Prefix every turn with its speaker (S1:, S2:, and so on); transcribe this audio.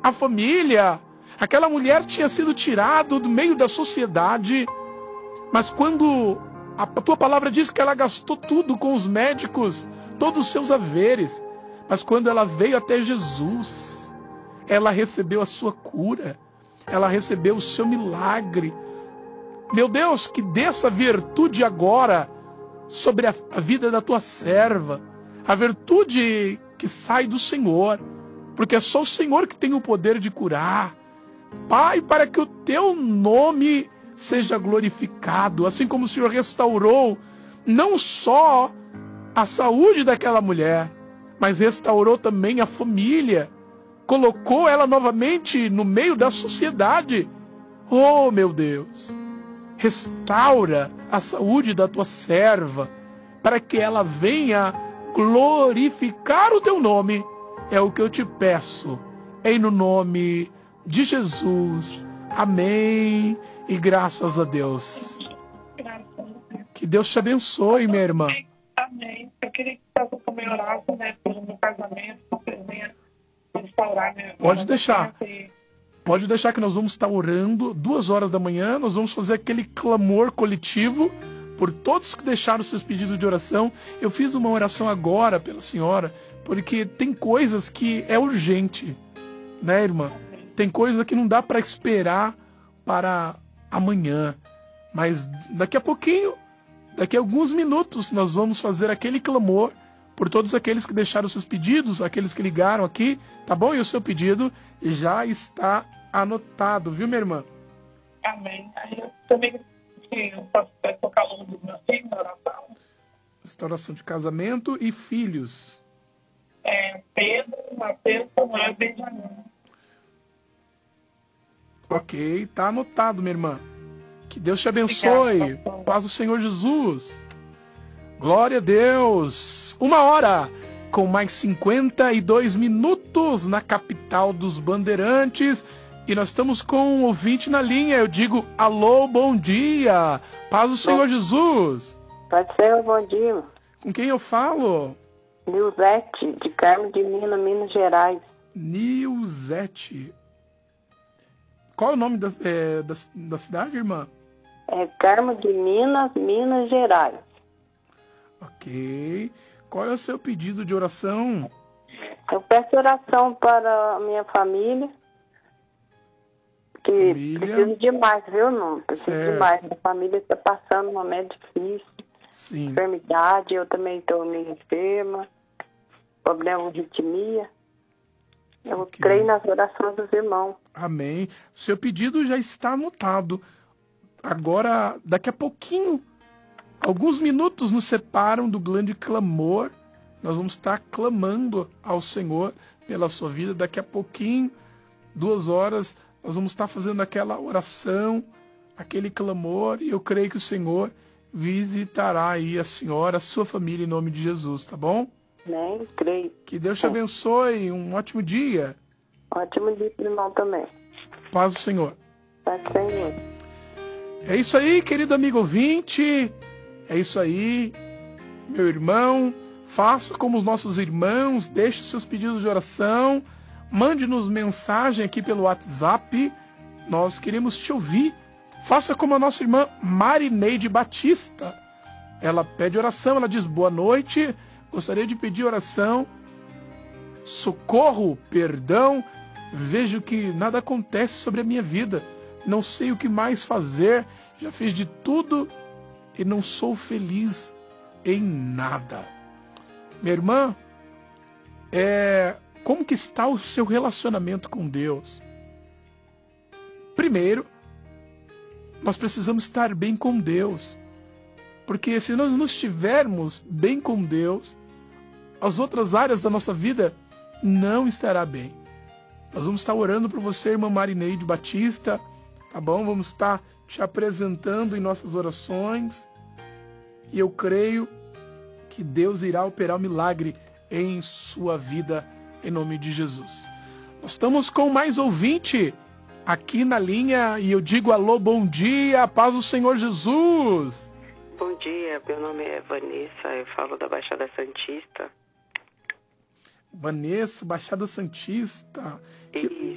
S1: a família. Aquela mulher tinha sido tirada do meio da sociedade, mas quando a tua palavra diz que ela gastou tudo com os médicos, todos os seus haveres, mas quando ela veio até Jesus, ela recebeu a sua cura, ela recebeu o seu milagre. Meu Deus, que dê essa virtude agora sobre a vida da tua serva, a virtude que sai do Senhor, porque é só o Senhor que tem o poder de curar. Pai, para que o teu nome seja glorificado, assim como o Senhor restaurou não só a saúde daquela mulher, mas restaurou também a família, colocou ela novamente no meio da sociedade. Oh, meu Deus, restaura a saúde da tua serva, para que ela venha glorificar o teu nome. É o que eu te peço, em no nome de Jesus. Amém. E graças a Deus. Que Deus te abençoe, minha irmã.
S2: Amém. Eu queria que você também orasse, né, pelo meu casamento, que você venha restaurar minha vida.
S1: Pode deixar. Pode deixar que nós vamos estar orando 2 horas da manhã. Nós vamos fazer aquele clamor coletivo por todos que deixaram seus pedidos de oração. Eu fiz uma oração agora pela senhora, porque tem coisas que é urgente, né, irmã? Tem coisa que não dá para esperar para amanhã. Mas daqui a pouquinho, daqui a alguns minutos, nós vamos fazer aquele clamor por todos aqueles que deixaram seus pedidos, aqueles que ligaram aqui, tá bom? E o seu pedido já está anotado, viu, minha irmã?
S2: Amém. Aí eu também posso tocar o nome dos meus filhos na oração.
S1: Restauração de casamento e filhos.
S2: Pedro, Mateus, Samuel e Benjamin.
S1: Ok, tá anotado, minha irmã. Que Deus te abençoe. Paz do Senhor Jesus. Glória a Deus. 1h com mais 52 minutos na capital dos Bandeirantes. E nós estamos com um ouvinte na linha. Eu digo, alô, bom dia. Paz do Senhor Jesus.
S3: Paz do Senhor, bom dia.
S1: Com quem eu falo?
S3: Nilzete, de Carmo de Minas Gerais.
S1: Nilzete. Qual é o nome da cidade, irmã?
S3: Carmo de Minas Gerais.
S1: Ok. Qual é o seu pedido de oração?
S3: Eu peço oração para a minha família. Que preciso demais, viu, não? Preciso demais. A família está passando um momento difícil.
S1: Sim.
S3: Enfermidade, eu também estou meio enferma. Problema de arritmia. Eu creio nas orações dos irmãos.
S1: Amém. Seu pedido já está anotado. Agora, daqui a pouquinho, alguns minutos nos separam do grande clamor. Nós vamos estar clamando ao Senhor pela sua vida. Daqui a pouquinho, 2 horas, nós vamos estar fazendo aquela oração, aquele clamor. E eu creio que o Senhor visitará aí a senhora, a sua família, em nome de Jesus, tá bom?
S3: Amém, creio.
S1: Que Deus te abençoe. Um ótimo dia.
S3: Ótimo dia para o irmão também.
S1: Paz do Senhor.
S3: Paz do Senhor.
S1: É isso aí, querido amigo ouvinte. É isso aí, meu irmão. Faça como os nossos irmãos. Deixe seus pedidos de oração. Mande-nos mensagem aqui pelo WhatsApp. Nós queremos te ouvir. Faça como a nossa irmã Marineide Batista. Ela pede oração. Ela diz, boa noite. Gostaria de pedir oração. Socorro, perdão. Vejo que nada acontece sobre a minha vida. Não sei o que mais fazer. Já fiz de tudo e não sou feliz em nada. Minha irmã, como que está o seu relacionamento com Deus? Primeiro, nós precisamos estar bem com Deus. Porque se nós não estivermos bem com Deus, as outras áreas da nossa vida não estará bem. Nós vamos estar orando por você, irmã Marineide Batista, tá bom? Vamos estar te apresentando em nossas orações. E eu creio que Deus irá operar um milagre em sua vida, em nome de Jesus. Nós estamos com mais ouvinte aqui na linha e eu digo alô, bom dia, paz do Senhor Jesus.
S4: Bom dia, meu nome é Vanessa, eu falo da Baixada Santista.
S1: Vanessa, Baixada Santista.